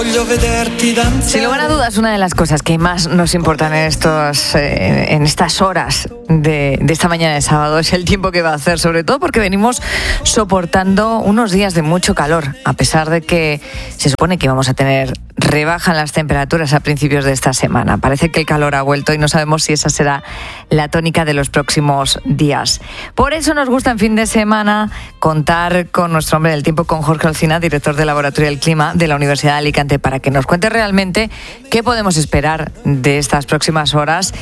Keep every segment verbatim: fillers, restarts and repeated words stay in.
Sin lugar a dudas, una de las cosas que más nos importan en, estos, eh, en estas horas de, de esta mañana de sábado es el tiempo que va a hacer, sobre todo porque venimos soportando unos días de mucho calor, a pesar de que se supone que vamos a tener rebaja en las temperaturas a principios de esta semana. Parece que el calor ha vuelto y no sabemos si esa será la tónica de los próximos días. Por eso nos gusta en fin de semana contar con nuestro hombre del tiempo, con Jorge Alsina, director del Laboratorio del Clima de la Universidad de Alicante, para que nos cuente realmente qué podemos esperar de estas próximas horas.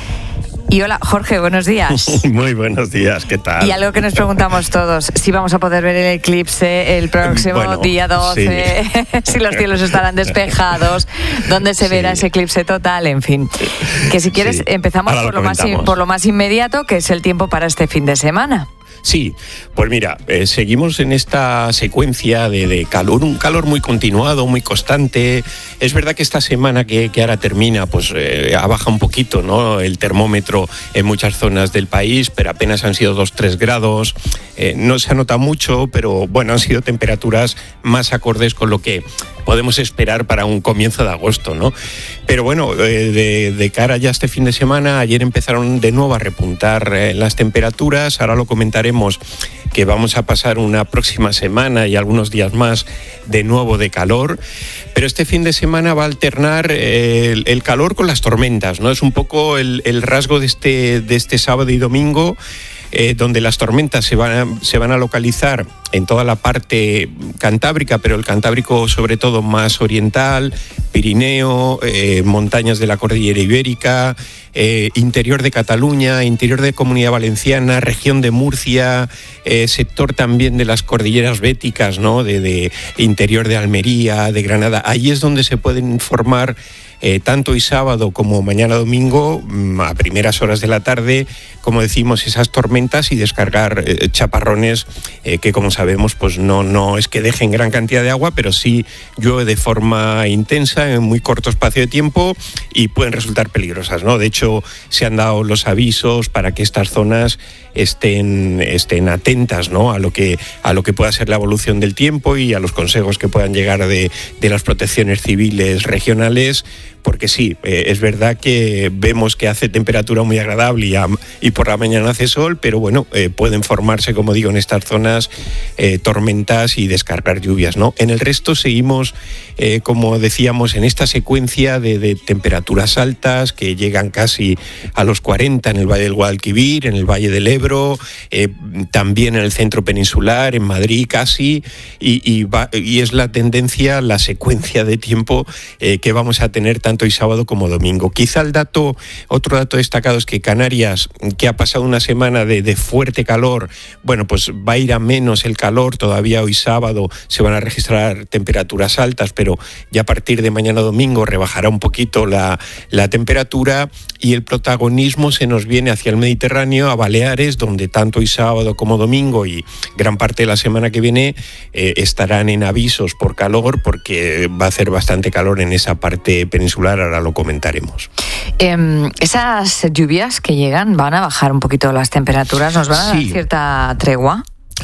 Y hola, Jorge, buenos días. Muy buenos días, ¿qué tal? Y algo que nos preguntamos todos, si vamos a poder ver el eclipse el próximo bueno, día doce, sí. Si los cielos estarán despejados, dónde se sí. verá ese eclipse total, en fin. Que si quieres sí. empezamos por lo, lo más, por lo más inmediato, que es el tiempo para este fin de semana. Sí, pues mira, eh, seguimos en esta secuencia de, de calor, un calor muy continuado, muy constante. Es verdad que esta semana que, que ahora termina, pues eh, ha bajado un poquito, ¿no?, el termómetro en muchas zonas del país, pero apenas han sido dos a tres grados. Eh, no se ha notado mucho, pero bueno, han sido temperaturas más acordes con lo que podemos esperar para un comienzo de agosto, ¿no? Pero bueno, eh, de, de cara ya a este fin de semana, ayer empezaron de nuevo a repuntar eh, las temperaturas. Ahora lo comentaremos, que vamos a pasar una próxima semana y algunos días más de nuevo de calor. Pero este fin de semana va a alternar eh, el, el calor con las tormentas, ¿no? Es un poco el, el rasgo de este, de este sábado y domingo. Eh, donde las tormentas se van, a, se van a localizar en toda la parte cantábrica, pero el Cantábrico sobre todo más oriental, Pirineo, eh, montañas de la Cordillera Ibérica, eh, interior de Cataluña, interior de Comunidad Valenciana, región de Murcia, eh, sector también de las cordilleras béticas, ¿no?, de, de interior de Almería, de Granada. Ahí es donde se pueden formar Eh, tanto hoy sábado como mañana domingo, a primeras horas de la tarde, como decimos, esas tormentas y descargar eh, chaparrones eh, que, como sabemos, pues no, no es que dejen gran cantidad de agua, pero sí llueve de forma intensa en muy corto espacio de tiempo y pueden resultar peligrosas, ¿no? De hecho, se han dado los avisos para que estas zonas estén, estén atentas, ¿no?, a lo que, a lo que pueda ser la evolución del tiempo y a los consejos que puedan llegar de, de las protecciones civiles regionales. Porque sí, eh, es verdad que vemos que hace temperatura muy agradable y, a, y por la mañana hace sol, pero bueno, eh, pueden formarse, como digo, en estas zonas eh, tormentas y descargar lluvias, ¿no? En el resto seguimos, eh, como decíamos, en esta secuencia de, de temperaturas altas que llegan casi a los cuarenta en el Valle del Guadalquivir, en el Valle del Ebro, eh, también en el centro peninsular, en Madrid casi, y, y, va, y es la tendencia, la secuencia de tiempo eh, que vamos a tener tanto hoy sábado como domingo. Quizá el dato, otro dato destacado es que Canarias, que ha pasado una semana de, de fuerte calor, bueno, pues va a ir a menos el calor. Todavía hoy sábado se van a registrar temperaturas altas, pero ya a partir de mañana domingo rebajará un poquito la, la temperatura y el protagonismo se nos viene hacia el Mediterráneo, a Baleares, donde tanto hoy sábado como domingo y gran parte de la semana que viene eh, estarán en avisos por calor, porque va a hacer bastante calor en esa parte peninsular. Ahora lo comentaremos. Eh, esas lluvias que llegan van a bajar un poquito las temperaturas, nos van a dar sí. cierta tregua.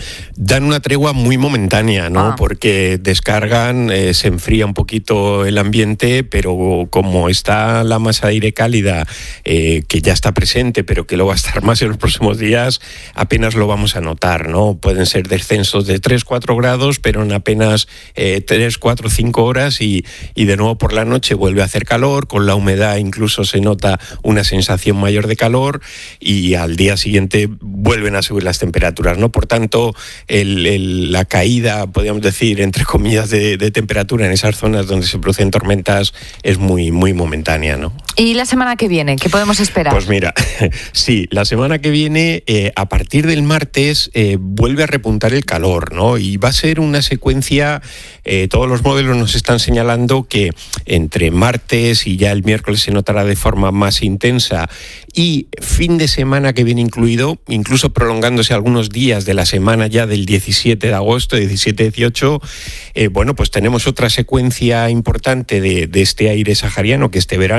Dan una tregua muy momentánea, ¿no? Ah. Porque descargan, eh, se enfría un poquito el ambiente, pero como está la masa de aire cálida, eh, que ya está presente, pero que lo va a estar más en los próximos días, apenas lo vamos a notar, ¿no? Pueden ser descensos de tres a cuatro grados, pero en apenas eh, tres, cuatro, cinco horas y, y de nuevo por la noche vuelve a hacer calor, con la humedad incluso se nota una sensación mayor de calor y al día siguiente vuelven a subir las temperaturas, ¿no? Por tanto, El, el, la caída, podríamos decir, entre comillas, de, de temperatura en esas zonas donde se producen tormentas es muy, muy momentánea, ¿no? ¿Y la semana que viene? ¿Qué podemos esperar? Pues mira, sí, la semana que viene, eh, a partir del martes, eh, vuelve a repuntar el calor, ¿no? Y va a ser una secuencia, eh, todos los modelos nos están señalando que entre martes y ya el miércoles se notará de forma más intensa y fin de semana que viene incluido, incluso prolongándose algunos días de la semana ya del diecisiete de agosto, diecisiete dieciocho, eh, bueno, pues tenemos otra secuencia importante de, de este aire sahariano que este verano, este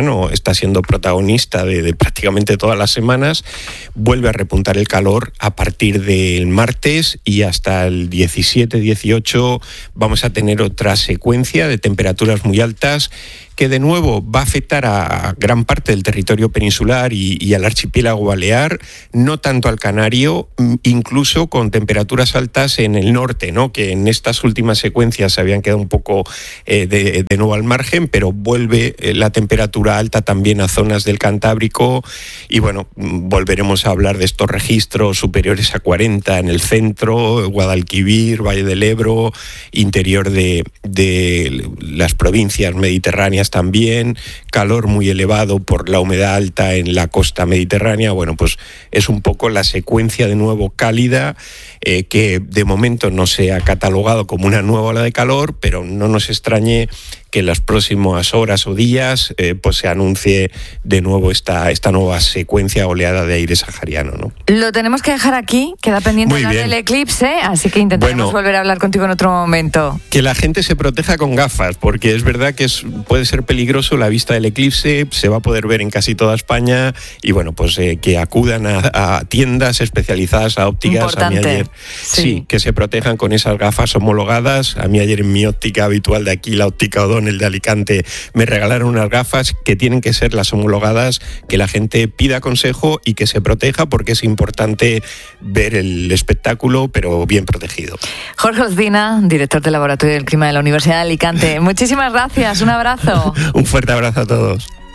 está siendo protagonista de, de prácticamente todas las semanas. Vuelve a repuntar el calor a partir del martes y hasta el diecisiete dieciocho vamos a tener otra secuencia de temperaturas muy altas que de nuevo va a afectar a gran parte del territorio peninsular y, y al archipiélago balear, no tanto al Canario, incluso con temperaturas altas en el norte, ¿no? Que en estas últimas secuencias se habían quedado un poco eh, de, de nuevo al margen, pero vuelve eh, la temperatura alta también a zonas del Cantábrico y bueno, volveremos a hablar de estos registros superiores a cuarenta en el centro, Guadalquivir, Valle del Ebro, interior de, de las provincias mediterráneas también, calor muy elevado por la humedad alta en la costa mediterránea. Bueno, pues es un poco la secuencia de nuevo cálida eh, que de momento no se ha catalogado como una nueva ola de calor, pero no nos extrañe que en las próximas horas o días eh, pues se anuncie de nuevo esta, esta nueva secuencia oleada de aire sahariano, ¿no? Lo tenemos que dejar aquí, queda pendiente Muy hablar bien. del eclipse, así que intentaremos Bueno, volver a hablar contigo en otro momento. Que la gente se proteja con gafas, porque es verdad que es, puede ser peligroso la vista del eclipse, se va a poder ver en casi toda España y bueno, pues eh, que acudan a, a tiendas especializadas, a ópticas. Importante. A mí ayer, sí. sí, que se protejan con esas gafas homologadas. A mí ayer en mi óptica habitual de aquí, la óptica O'Donnell de Alicante, me regalaron unas gafas que tienen que ser las homologadas, que la gente pida consejo y que se proteja porque es importante ver el espectáculo, pero bien protegido. Jorge Ozdina, director del Laboratorio del Clima de la Universidad de Alicante. Muchísimas gracias, un abrazo. Un fuerte abrazo a todos.